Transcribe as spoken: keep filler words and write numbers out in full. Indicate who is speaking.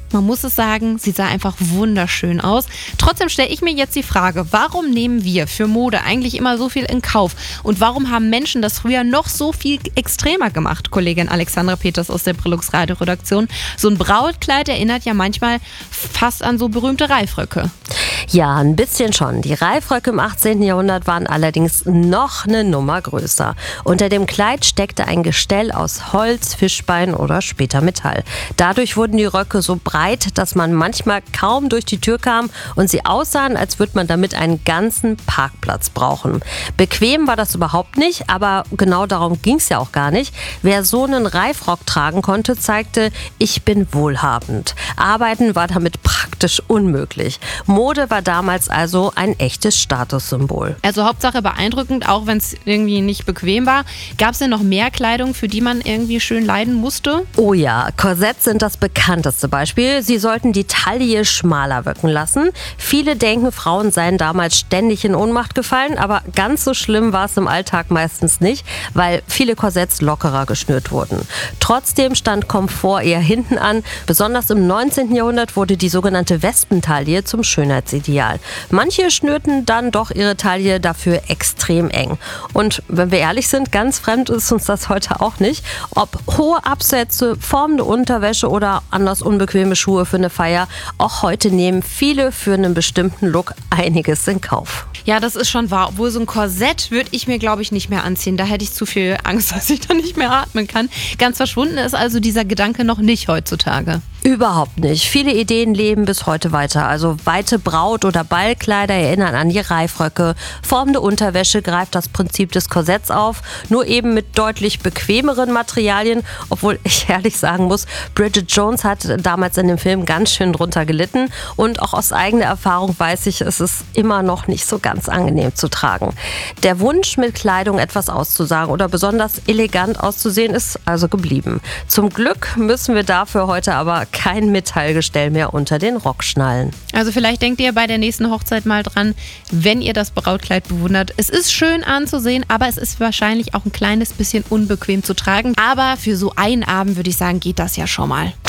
Speaker 1: Man muss es sagen, sie sah einfach wunderschön aus. Trotzdem stelle ich mir jetzt die Frage, warum nehmen wir für Mode eigentlich immer so viel in Kauf? Und warum haben Menschen das früher noch so viel extremer gemacht? Kollegin Alexandra Peters aus der Brillux Radio-Redaktion. So ein Brautkleid erinnert ja manchmal fast an so berühmte Reifröcke.
Speaker 2: Ja, ein bisschen schon. Die Reifröcke im achtzehnten Jahrhundert waren allerdings noch eine Nummer größer. Unter dem Kleid steckte ein Gestell aus Holz, Fischbein oder später Metall. Dadurch wurden die Röcke so breit, dass man manchmal kaum durch die Tür kam und sie aussahen, als würde man damit einen ganzen Parkplatz brauchen. Bequem war das überhaupt nicht, aber genau darum ging es ja auch gar nicht. Wer so einen Reifrock tragen konnte, zeigte, ich bin wohlhabend. Arbeiten war damit praktisch unmöglich. Mode war damals also ein echtes Statussymbol.
Speaker 1: Also Hauptsache beeindruckend, auch wenn es irgendwie nicht bequem war. Gab es denn noch mehr Kleidung, für die man irgendwie schön leiden musste?
Speaker 2: Oh ja, Korsetts sind das bekannteste Beispiel. Sie sollten die Taille schmaler wirken lassen. Viele denken, Frauen seien damals ständig in Ohnmacht gefallen, aber ganz so schlimm war es im Alltag meistens nicht, weil viele Korsetts lockerer geschnürt wurden. Trotzdem stand Komfort eher hinten an. Besonders im neunzehnten Jahrhundert wurde die sogenannte Wespentaille zum Schönheitsideal. Manche schnürten dann doch ihre Taille dafür extrem eng. Und wenn wir ehrlich sind, ganz fremd ist uns das heute auch nicht. Ob hohe Absätze, formende Unterwäsche oder anders unbequeme Schuhe für eine Feier, auch heute nehmen viele für einen bestimmten Look einiges in Kauf.
Speaker 1: Ja, das ist schon wahr. Obwohl so ein Korsett würde ich mir, glaube ich, nicht mehr anziehen. Da hätte ich zu viel Angst, dass ich dann nicht mehr atmen kann. Ganz verschwunden ist also dieser Gedanke noch nicht heutzutage.
Speaker 2: Überhaupt nicht. Viele Ideen leben bis heute weiter. Also weite Braut- oder Ballkleider erinnern an die Reifröcke. Formende Unterwäsche greift das Prinzip des Korsetts auf, nur eben mit deutlich bequemeren Materialien. Obwohl ich ehrlich sagen muss, Bridget Jones hat damals in dem Film ganz schön drunter gelitten. Und auch aus eigener Erfahrung weiß ich, es ist immer noch nicht so ganz angenehm zu tragen. Der Wunsch, mit Kleidung etwas auszusagen oder besonders elegant auszusehen, ist also geblieben. Zum Glück müssen wir dafür heute aber kein Metallgestell mehr unter den Rock schnallen.
Speaker 1: Also vielleicht denkt ihr bei der nächsten Hochzeit mal dran, wenn ihr das Brautkleid bewundert. Es ist schön anzusehen, aber es ist wahrscheinlich auch ein kleines bisschen unbequem zu tragen. Aber für so einen Abend würde ich sagen, geht das ja schon mal.